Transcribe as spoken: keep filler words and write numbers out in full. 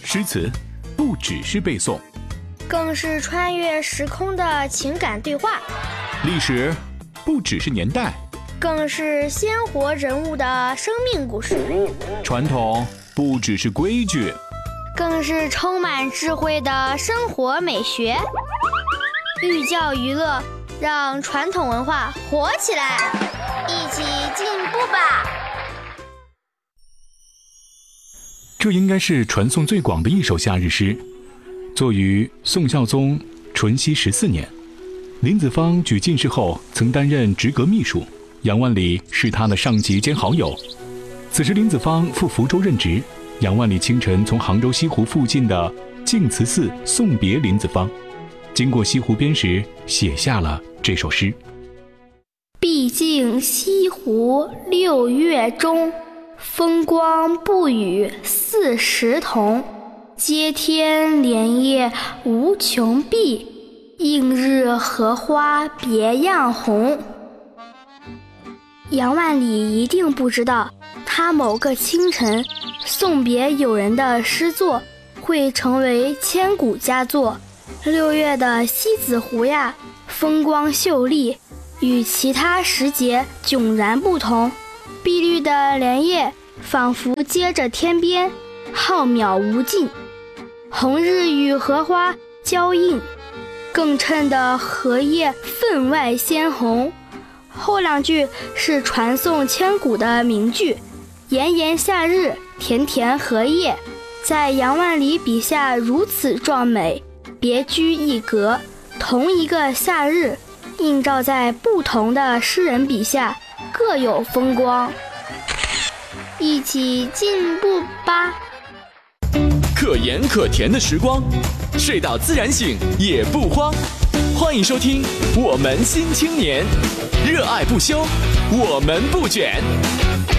诗词不只是背诵， 更是穿越时空的情感对话； 历史不只是年代， 更是鲜活人物的生命故事； 传统不只是规矩， 更是充满智慧的生活美学。寓教于乐，让传统文化活起来，一起进步吧！ 这应该是传颂最广的一首夏日诗，作于宋孝宗淳熙十四年。林子方举进士后，曾担任直阁秘书，杨万里是他的上级兼好友。此时林子方赴福州任职，杨万里清晨从杭州西湖附近的净慈寺送别林子方，经过西湖边时，写下了这首诗： 毕竟西湖六月中，风光不与四时同。接天莲叶无穷碧，映日荷花别样红。杨万里一定不知道，他某个清晨送别友人的诗作会成为千古佳作。六月的西子湖呀，风光秀丽，与其他时节迥然不同。碧绿的莲叶仿佛接着天边，浩渺无尽。红日与荷花交映，更衬得荷叶分外鲜红。后两句是传颂千古的名句，炎炎夏日，田田荷叶，在杨万里笔下如此壮美，别具一格。同一个夏日，映照在不同的诗人笔下，各有风光。一起进步吧！ 可盐可甜的时光，睡到自然醒也不慌。欢迎收听《我们新青年》，热爱不休，我们不卷。